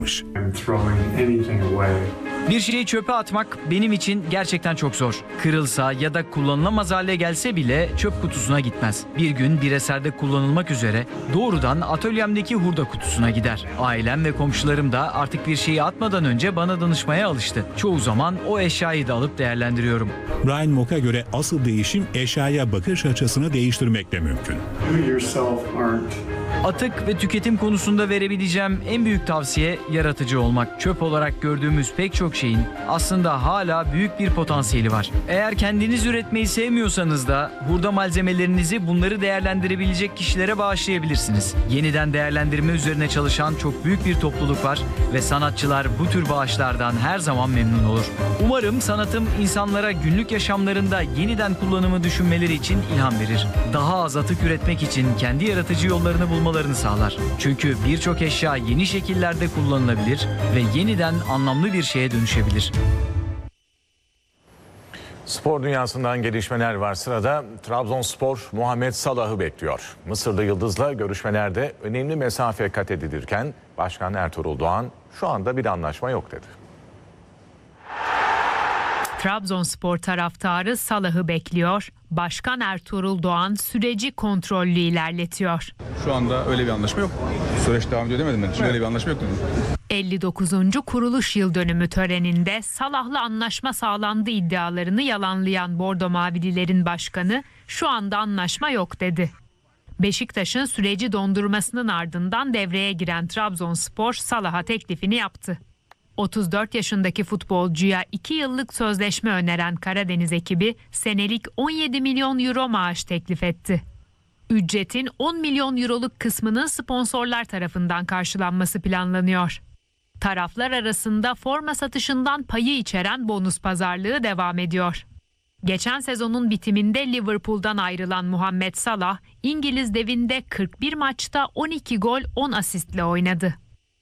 Bir şeyi çöpe atmak benim için gerçekten çok zor. Kırılsa ya da kullanılamaz hale gelse bile çöp kutusuna gitmez. Bir gün bir eserde kullanılmak üzere doğrudan atölyemdeki hurda kutusuna gider. Ailem ve komşularım da artık bir şeyi atmadan önce bana danışmaya alıştı. Çoğu zaman o eşyayı da alıp değerlendiriyorum. Brian Mock'a göre asıl değişim eşyaya bakış açısını değiştirmekle mümkün. Atık ve tüketim konusunda verebileceğim en büyük tavsiye yaratıcı olmak. Çöp olarak gördüğümüz pek çok şeyin aslında hala büyük bir potansiyeli var. Eğer kendiniz üretmeyi sevmiyorsanız da hurda malzemelerinizi bunları değerlendirebilecek kişilere bağışlayabilirsiniz. Yeniden değerlendirme üzerine çalışan çok büyük bir topluluk var ve sanatçılar bu tür bağışlardan her zaman memnun olur. Umarım sanatım insanlara günlük yaşamlarında yeniden kullanımı düşünmeleri için ilham verir. Daha az atık üretmek için kendi yaratıcı yollarını bulmalarını sağlar. Çünkü birçok eşya yeni şekillerde kullanılabilir ve yeniden anlamlı bir şeye dönüşebilir. Spor dünyasından gelişmeler var sırada. Trabzonspor Muhammed Salah'ı bekliyor. Mısırlı Yıldız'la görüşmelerde önemli mesafe kat edilirken Başkan Ertuğrul Doğan şu anda bir anlaşma yok dedi. Trabzonspor taraftarı Salah'ı bekliyor. Başkan Ertuğrul Doğan süreci kontrollü ilerletiyor. Şu anda öyle bir anlaşma yok. Süreç devam ediyor demedim ben. Öyle bir anlaşma yok dedim. 59. kuruluş yıl dönümü töreninde Salah'la anlaşma sağlandı iddialarını yalanlayan Bordo Mavililerin başkanı şu anda anlaşma yok dedi. Beşiktaş'ın süreci dondurmasının ardından devreye giren Trabzonspor Salah'a teklifini yaptı. 34 yaşındaki futbolcuya 2 yıllık sözleşme öneren Karadeniz ekibi senelik 17 milyon euro maaş teklif etti. Ücretin 10 milyon euroluk kısmının sponsorlar tarafından karşılanması planlanıyor. Taraflar arasında forma satışından payı içeren bonus pazarlığı devam ediyor. Geçen sezonun bitiminde Liverpool'dan ayrılan Muhammed Salah, İngiliz devinde 41 maçta 12 gol 10 asistle oynadı.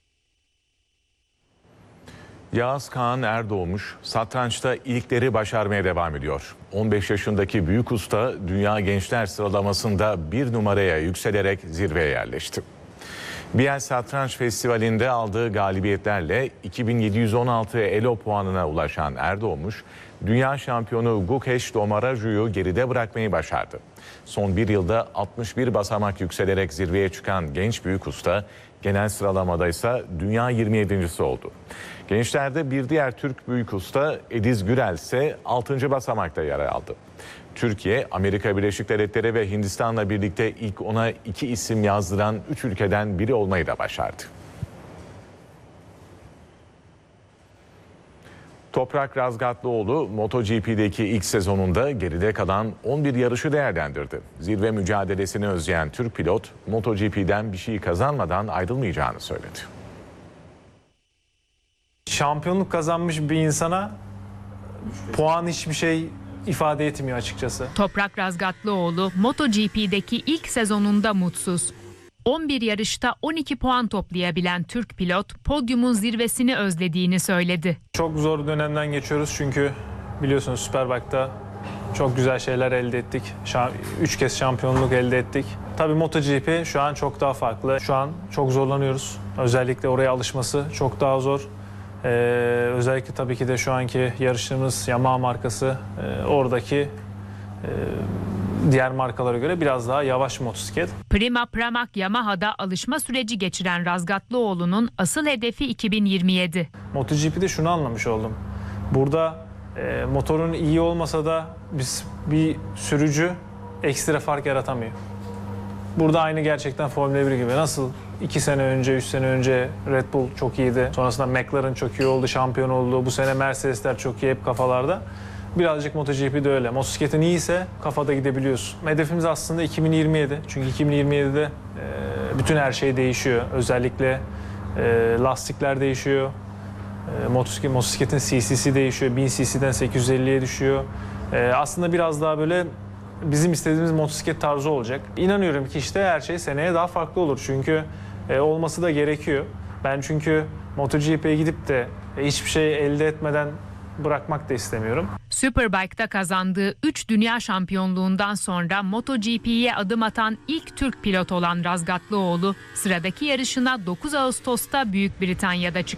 Yağız Kağan Erdoğmuş satrançta ilkleri başarmaya devam ediyor. 15 yaşındaki büyük usta Dünya Gençler sıralamasında 1 numaraya yükselerek zirveye yerleşti. Biel Satranç Festivali'nde aldığı galibiyetlerle 2716 ELO puanına ulaşan Erdoğmuş, dünya şampiyonu Gukesh Domaraju'yu geride bırakmayı başardı. Son bir yılda 61 basamak yükselerek zirveye çıkan genç büyük usta, genel sıralamada ise dünya 27.si oldu. Gençlerde bir diğer Türk büyük usta Ediz Gürel ise 6. basamakta yer aldı. Türkiye, Amerika Birleşik Devletleri ve Hindistan'la birlikte ilk ona 2 isim yazdıran 3 ülkeden biri olmayı da başardı. Toprak Razgatlıoğlu MotoGP'deki ilk sezonunda geride kalan 11 yarışı değerlendirdi. Zirve mücadelesini özleyen Türk pilot MotoGP'den bir şey kazanmadan ayrılmayacağını söyledi. Şampiyonluk kazanmış bir insana puan hiçbir şey ifade etmiyor açıkçası. Toprak Razgatlıoğlu MotoGP'deki ilk sezonunda mutsuz. 11 yarışta 12 puan toplayabilen Türk pilot podyumun zirvesini özlediğini söyledi. Çok zor dönemden geçiyoruz çünkü biliyorsunuz Superbike'da çok güzel şeyler elde ettik. 3 kez şampiyonluk elde ettik. Tabii MotoGP şu an çok daha farklı. Şu an çok zorlanıyoruz. Özellikle oraya alışması çok daha zor. Özellikle tabii ki de şu anki yarışımız Yamaha markası oradaki diğer markalara göre biraz daha yavaş motosiklet. Prima Pramac Yamaha'da alışma süreci geçiren Razgatlıoğlu'nun asıl hedefi 2027. MotoGP'de şunu anlamış oldum. Burada motorun iyi olmasa da bir sürücü ekstra fark yaratamıyor. Burada aynı gerçekten Formula 1 gibi. Nasıl 2 sene önce, 3 sene önce Red Bull çok iyiydi. Sonrasında McLaren çok iyi oldu, şampiyon oldu. Bu sene Mercedesler çok iyi, hep kafalarda. Birazcık MotoGP'de öyle. Motosikletin iyiyse kafada gidebiliyorsun. Hedefimiz aslında 2027. Çünkü 2027'de bütün her şey değişiyor. Özellikle lastikler değişiyor. Motosikletin CC'si değişiyor. 1000 cc'den 850'ye düşüyor. Aslında biraz daha böyle bizim istediğimiz motosiklet tarzı olacak. İnanıyorum ki işte her şey seneye daha farklı olur. Çünkü olması da gerekiyor. Ben çünkü MotoGP'ye gidip de hiçbir şey elde etmeden bırakmak da istemiyorum. Superbike'da kazandığı 3 dünya şampiyonluğundan sonra MotoGP'ye adım atan ilk Türk pilot olan Razgatlıoğlu sıradaki yarışına 9 Ağustos'ta Büyük Britanya'da çıkacak.